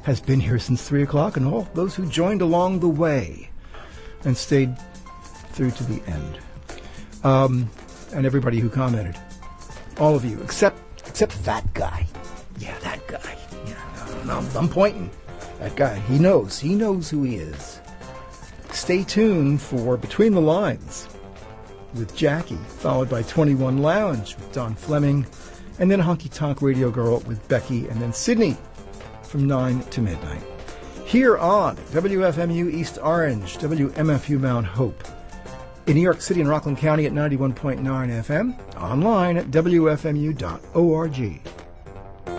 has been here since 3 o'clock, and all those who joined along the way and stayed through to the end. And everybody who commented. All of you, except that guy. Yeah, that guy. Yeah, no, I'm pointing. That guy, he knows who he is. Stay tuned for Between the Lines with Jackie, followed by 21 Lounge with Don Fleming, and then Honky Tonk Radio Girl with Becky, and then Sydney from 9 to midnight. Here on WFMU East Orange, WMFU Mount Hope, in New York City and Rockland County at 91.9 FM, online at WFMU.org.